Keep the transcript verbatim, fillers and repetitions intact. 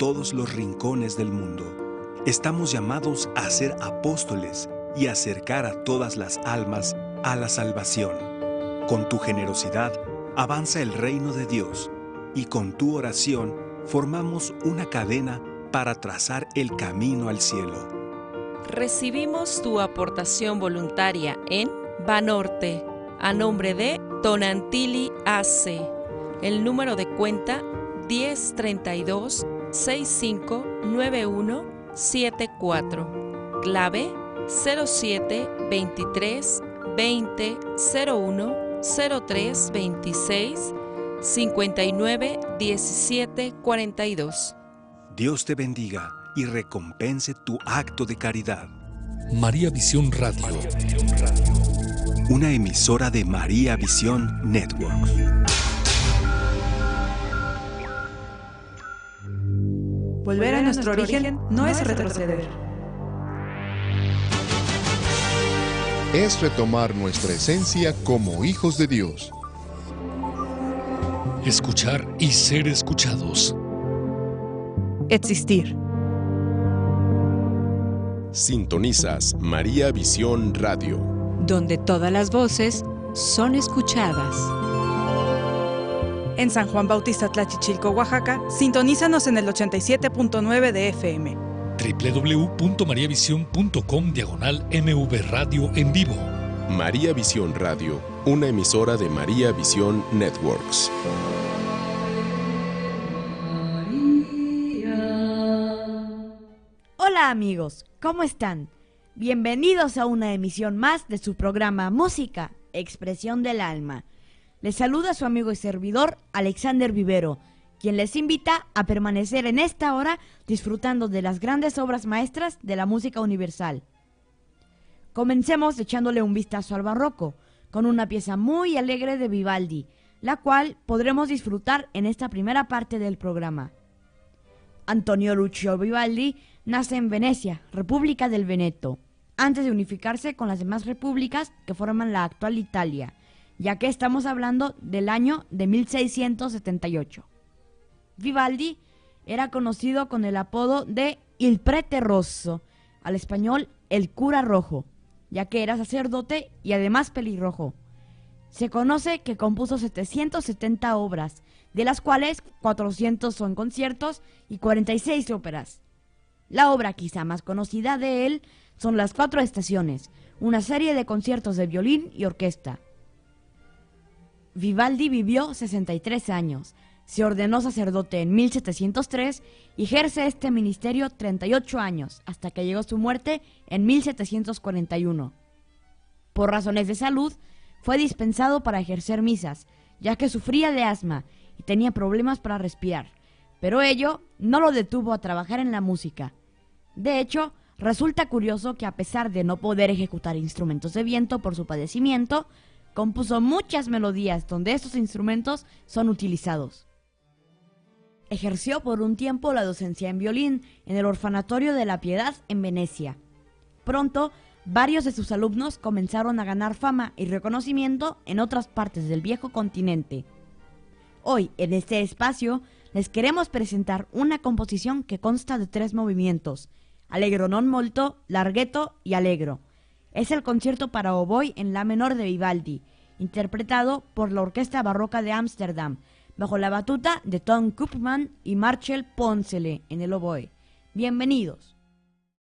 todos los rincones del mundo. Estamos llamados a ser apóstoles y acercar a todas las almas a la salvación. Con tu generosidad avanza el reino de Dios y con tu oración formamos una cadena para trazar el camino al cielo. Recibimos tu aportación voluntaria en Banorte, a nombre de Tonantili A C. El número de cuenta diez treinta y dos sesenta y cinco noventa y uno setenta y cuatro. Clave cero siete veintitrés veinte cero uno cero tres veintiséis cincuenta y nueve diecisiete cuarenta y dos. Dios te bendiga y recompense tu acto de caridad. María Visión Radio. Una emisora de María Visión Network. Volver a nuestro origen no es retroceder. Es retomar nuestra esencia como hijos de Dios. Escuchar y ser escuchados. Existir. Sintonizas María Visión Radio, donde todas las voces son escuchadas. En San Juan Bautista Tlachichilco, Oaxaca, sintonízanos en el ochenta y siete punto nueve de F M. doble u doble u doble u punto mariavisión punto com diagonal M V Radio en vivo. María Visión Radio, una emisora de María Visión Networks. Hola amigos, ¿cómo están? Bienvenidos a una emisión más de su programa Música, Expresión del Alma. Les saluda su amigo y servidor Alexander Vivero, quien les invita a permanecer en esta hora disfrutando de las grandes obras maestras de la música universal. Comencemos echándole un vistazo al barroco, con una pieza muy alegre de Vivaldi, la cual podremos disfrutar en esta primera parte del programa. Antonio Lucio Vivaldi nace en Venecia, República del Veneto, antes de unificarse con las demás repúblicas que forman la actual Italia, ya que estamos hablando del año de mil seiscientos setenta y ocho. Vivaldi era conocido con el apodo de Il Prete Rosso, al español el cura rojo, ya que era sacerdote y además pelirrojo. Se conoce que compuso setecientas setenta obras, de las cuales cuatrocientos son conciertos y cuarenta y seis óperas. La obra quizá más conocida de él son Las Cuatro Estaciones, una serie de conciertos de violín y orquesta. Vivaldi vivió sesenta y tres años, se ordenó sacerdote en mil setecientos tres y ejerce este ministerio treinta y ocho años, hasta que llegó su muerte en mil setecientos cuarenta y uno. Por razones de salud, fue dispensado para ejercer misas, ya que sufría de asma y tenía problemas para respirar, pero ello no lo detuvo a trabajar en la música. De hecho, resulta curioso que a pesar de no poder ejecutar instrumentos de viento por su padecimiento, compuso muchas melodías donde estos instrumentos son utilizados. Ejerció por un tiempo la docencia en violín en el Orfanatorio de la Piedad en Venecia. Pronto, varios de sus alumnos comenzaron a ganar fama y reconocimiento en otras partes del viejo continente. Hoy, en este espacio, les queremos presentar una composición que consta de tres movimientos: Allegro non molto, Larghetto y Allegro. Es el concierto para oboe en la menor de Vivaldi, interpretado por la Orquesta Barroca de Ámsterdam, bajo la batuta de Tom Koopman y Marcel Ponselle en el oboe. Bienvenidos.